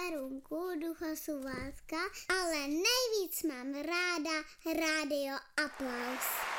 Perunku, Duchosuválska, ale nejvíc mám ráda Rádio Aplaus.